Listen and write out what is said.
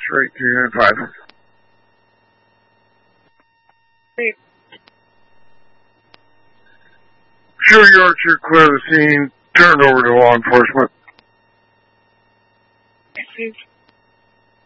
38395. Hey. Show you Archer, clear the scene, turned over to law enforcement. Excuse